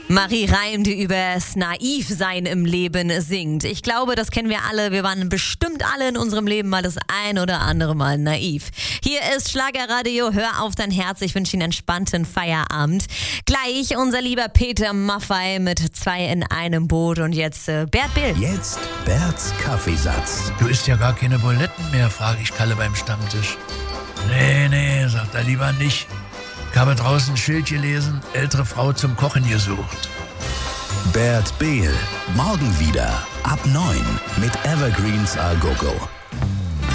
Marie Reim, die übers Naivsein im Leben singt. Ich glaube, das kennen wir alle. Wir waren bestimmt alle in unserem Leben mal das ein oder andere Mal naiv. Hier ist Schlagerradio. Hör auf dein Herz. Ich wünsche Ihnen einen entspannten Feierabend. Gleich unser lieber Peter Maffay mit 2 in einem Boot. Und jetzt Bert Bill. Jetzt Berts Kaffeesatz. Du isst ja gar keine Buletten mehr, frage ich Kalle beim Stammtisch. Nee, sagt er lieber nicht. Ich habe draußen ein Schild gelesen, ältere Frau zum Kochen gesucht. Bert Behl. Morgen wieder ab 9 mit Evergreens A Go Go.